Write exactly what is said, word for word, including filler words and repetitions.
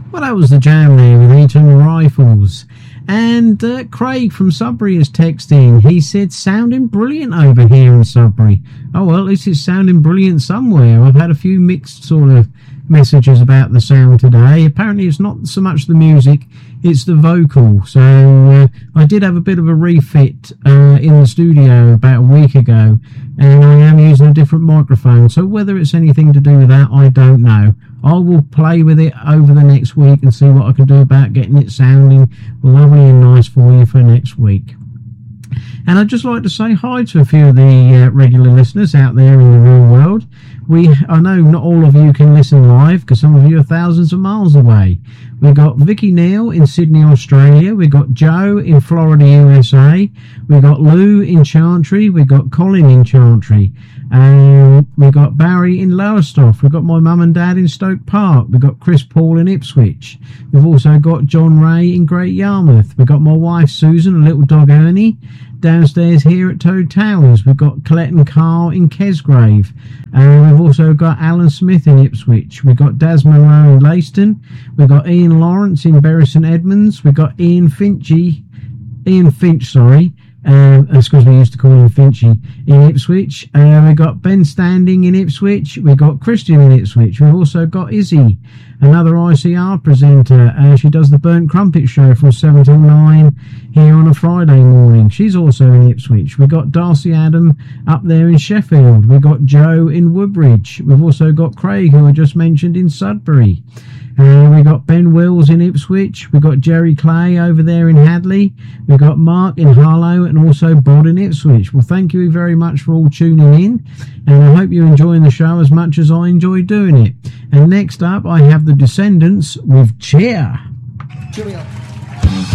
Well, that was the jam there with Eton Rifles. And uh, Craig from Sudbury is texting. He said, sounding brilliant over here in Sudbury. Oh, well, at least it's sounding brilliant somewhere. I've had a few mixed sort of messages about the sound today. Apparently it's not so much the music, it's the vocal. So uh, I did have a bit of a refit uh, in the studio about a week ago, and I am using a different microphone. So whether it's anything to do with that, I don't know. I will play with it over the next week and see what I can do about getting it sounding lovely and nice for you for next week. And I'd just like to say hi to a few of the uh, regular listeners out there in the real world. We, I know not all of you can listen live because some of you are thousands of miles away. We've got Vicky Neal in Sydney, Australia. We've got Joe in Florida, U S A. We've got Lou in Chantry. We've got Colin in Chantry. Um, we've got Barry in Lowestoft. We've got my mum and dad in Stoke Park. We've got Chris Paul in Ipswich. We've also got John Ray in Great Yarmouth. We've got my wife Susan and little dog Ernie downstairs here at Toad Towers. We've got Colette and Carl in Kesgrave. And we've also got Alan Smith in Ipswich. We've got Daz Monroe in Leyston. We've got Ian Lawrence in Bury St Edmunds. We've got Ian Finchy, Ian Finch, sorry. Uh, excuse me, we used to call him Finchy in Ipswich. Uh, we've got Ben Standing in Ipswich. We've got Christian in Ipswich. We've also got Izzy, another I C R presenter. Uh, she does the Burnt Crumpet show from seven till nine here on a Friday morning. She's also in Ipswich. We've got Darcy Adam up there in Sheffield. We've got Joe in Woodbridge. We've also got Craig, who I just mentioned, in Sudbury. Uh, we've got Ben Wills in Ipswich. We've got Jerry Clay over there in Hadley. We've got Mark in Harlow and also Bod in Ipswich. Well, thank you very much for all tuning in, and I hope you're enjoying the show as much as I enjoy doing it. And next up, I have the Descendants with Cheer. Cheerio.